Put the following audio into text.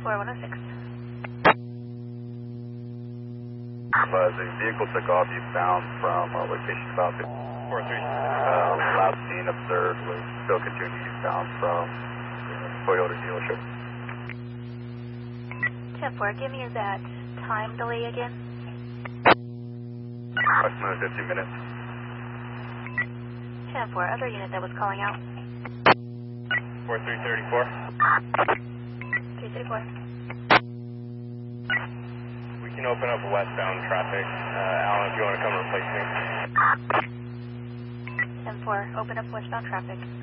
4106. The vehicle took off eastbound from location about 43. last seen observed was still continuing eastbound from Toyota dealership. 10-4, give me that time delay again. Approximately 15 minutes. 10-4, other unit that was calling out. 4334. 334. We can open up westbound traffic. Alan, if you want to come replace me. 10-4, open up westbound traffic.